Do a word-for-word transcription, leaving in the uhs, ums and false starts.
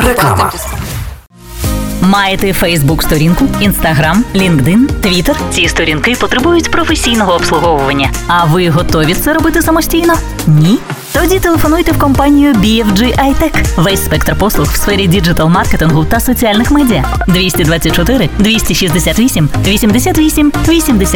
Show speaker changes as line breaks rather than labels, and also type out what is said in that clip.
Реклама.
Маєте Фейсбук-сторінку, Інстаграм, Лінкдин, Твіттер? Ці сторінки потребують професійного обслуговування. А ви готові це робити самостійно? Ні? Тоді телефонуйте в компанію бі еф джі ай тек. Весь спектр послуг в сфері діджитал-маркетингу та соціальних медіа. двісті двадцять чотири двісті шістдесят вісім вісімдесят вісім вісімдесят.